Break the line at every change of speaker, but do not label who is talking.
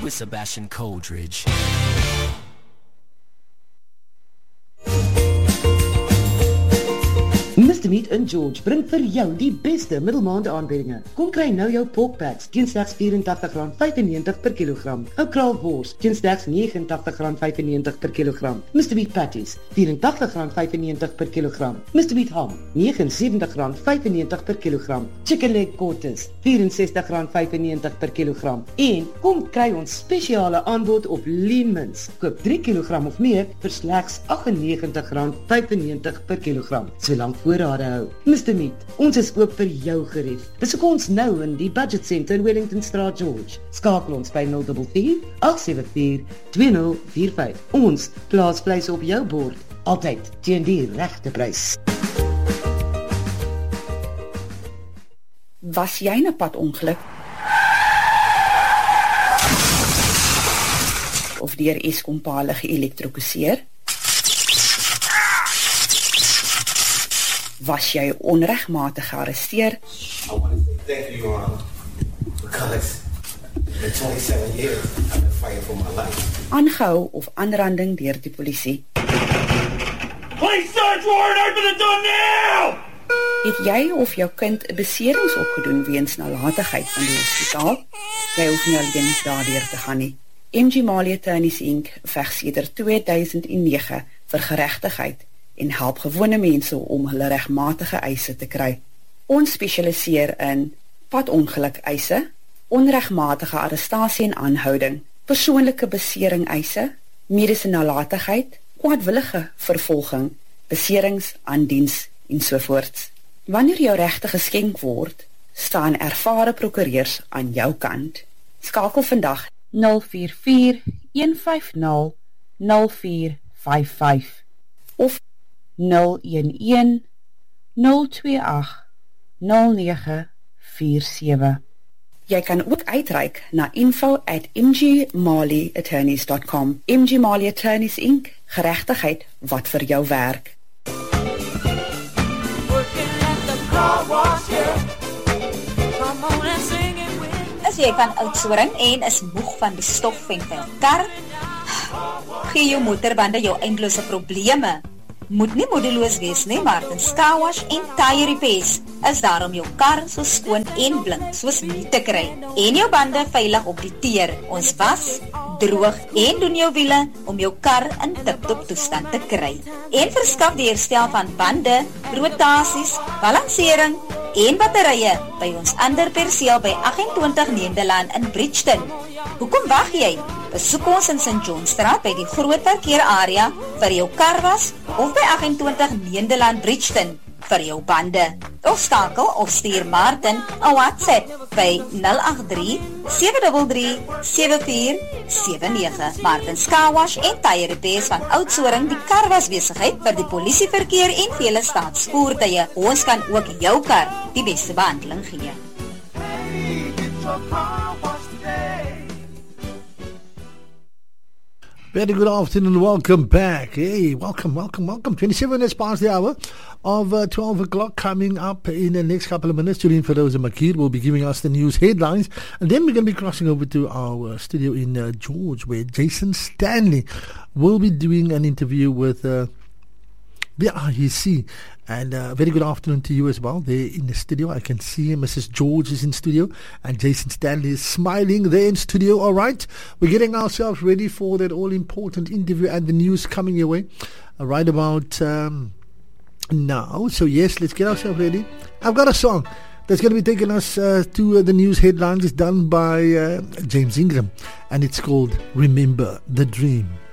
with Sebastian Coldridge.
Mr. Meat en George bring vir jou die beste middelmaande aanbiedinge. Kom kry nou jou pork packs teen slegs R84.95 per kilogram. Ou kraalwors teen slegs R89.95 per kilogram. Mr. Meat patties R84.95 per kilogram. Mr. Meat ham R79.95 per kilogram. Chicken leg quarters R64.95 per kilogram. En kom kry ons spesiale aanbod op lean mince. Koop 3 kilogram of meer vir slegs R98.95 per kilogram. Solank voorrade hou. Mr. Meat, ons is oop vir jou gerief. Besoek ons nou in die Budget Centre in Wellington Straat, George. Skakel ons by 044-874-2045. Ons plaas vleis op jou bord, altyd teen die regte prys.
Was jy 'n padongeluk? Of deur Eskom pale geelektrokuseer? Was jy onregmatig gearresteer?
I want to thank you, Your Honor, because in 27 years I've been fighting for my life.
Aangehou of aanranding deur die polisie?
Please search warrant, open the door now!
Het jy of jou kind 'n beserings opgedoen weens nalatigheid van die hospitaal? Jy hoef nie alleen daardeur te gaan nie. MG Mali Attorneys Inc. veg sedert 2009 vir geregtigheid en help gewone mense om hulle regmatige eise te kry. Ons spesialiseer in padongeluk eise, onregmatige arrestasie en aanhouding, persoonlike besering eise, mediese nalatigheid, kwaadwillige vervolging, beserings aan diens en sovoorts. Wanneer jou regte geskenk word, staan ervare prokureurs aan jou kant. Skakel vandag 044-150-0455 of 011-028-0947. Jy kan ook uitreik na info@mgmaliattorneys.com. MG Mali Attorneys Inc. Geregtigheid wat vir jou werk.
As jy van Oudtshoorn en is moeg van die stof en vuil kar, gee jou motorbande jou eindelose probleme. Moet nie moedeloos wees nie, Martin's Car Wash en Tire Repairs is daar om jou kar so skoon en blink soos nie te kry en jou bande veilig op die teer. Ons was, droog en doen jou wiele om jou kar in tip-top toestand te kry. En verskaf die herstel van bande, rotasies, balansering en batterye by ons ander perseel by 28 Nederland in Bridgeton. Hoekom wag jy? Besoek ons in St. Johnstraat by die groot parkeerarea vir jou karwas of by 28 Nederland Bridgeton vir jou bande. Of skakel of stuur Martin 'n WhatsApp by 083-733-7479. Martin's Car Wash en Tire Repairs van Oudtshoorn, die karwasbesigheid vir die polisieverkeer en vele staatsvoertuie. Ons kan ook jou kar die beste behandeling gee.
Very good afternoon, welcome back. Hey, welcome. 27 minutes past the hour of 12 o'clock coming up in the next couple of minutes. Julian Feroza Makir will be giving us the news headlines. And then we're going to be crossing over to our studio in George, where Jason Stanley will be doing an interview with the IEC. And very good afternoon to you as well. There in the studio, I can see Mrs. George is in studio and Jason Stanley is smiling there in studio. All right, we're getting ourselves ready for that all-important interview and the news coming your way right about now. So yes, let's get ourselves ready. I've got a song that's going to be taking us to the news headlines. It's done by James Ingram and it's called Remember the Dream.